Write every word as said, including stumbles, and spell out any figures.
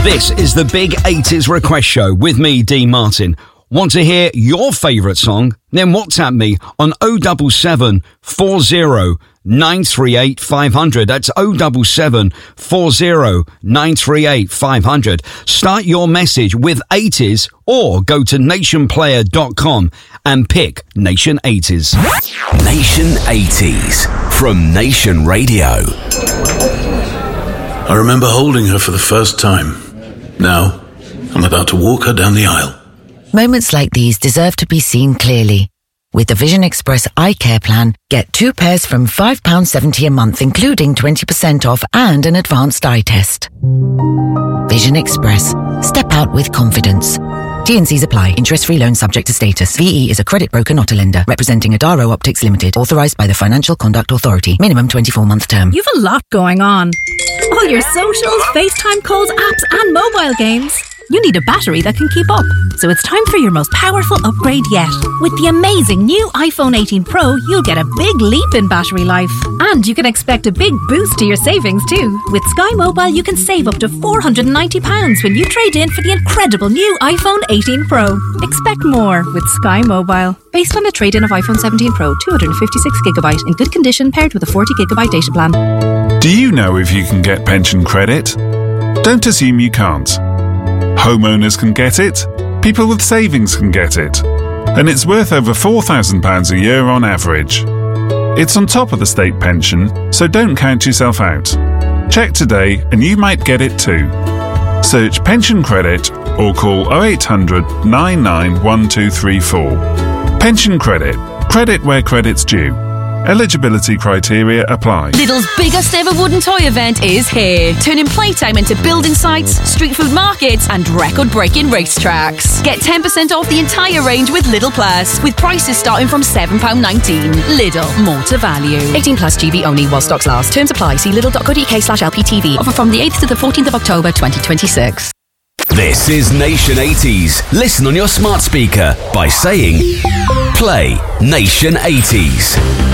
This is the Big eighties Request Show with me, Dean Martin. Want to hear your favourite song? Then WhatsApp me on oh seven seven, four oh nine three eight, five hundred. That's oh seven seven, four oh nine three eight, five hundred. Start your message with eighties or go to nation player dot com and pick Nation eighties. Nation eighties from Nation Radio. I remember holding her for the first time. Now, I'm about to walk her down the aisle. Moments like these deserve to be seen clearly. With the Vision Express Eye Care Plan, get two pairs from five pounds seventy a month, including twenty percent off and an advanced eye test. Vision Express. Step out with confidence. T and C's apply. Interest-free loan subject to status. V E is a credit broker, not a lender. Representing Adaro Optics Limited. Authorised by the Financial Conduct Authority. Minimum twenty-four month term. You've a lot going on. All your socials, FaceTime calls, apps and mobile games. You need a battery that can keep up. So it's time for your most powerful upgrade yet. With the amazing new iPhone eighteen Pro, you'll get a big leap in battery life. And you can expect a big boost to your savings too. With Sky Mobile, you can save up to four hundred ninety pounds when you trade in for the incredible new iPhone eighteen Pro. Expect more with Sky Mobile. Based on a trade-in of iPhone seventeen Pro, two hundred fifty-six gigabyte in good condition paired with a forty gigabyte data plan. Do you know if you can get pension credit? Don't assume you can't. Homeowners can get it, people with savings can get it, and it's worth over four thousand pounds a year on average. It's on top of the state pension, so don't count yourself out. Check today and you might get it too. Search pension credit or call oh eight hundred, nine nine one two three four. Pension credit. Credit where credit's due. Eligibility criteria apply. Lidl's biggest ever wooden toy event is here, turning playtime into building sites, street food markets and record-breaking racetracks. Get ten percent off the entire range with Lidl Plus, with prices starting from seven pounds nineteen. Lidl, more to value. eighteen plus G B only while stocks last. Terms apply. See lidl.co.uk slash LPTV. Offer from the eighth to the fourteenth of October twenty twenty-six. This is Nation eighties. Listen on your smart speaker by saying, play Nation eighties.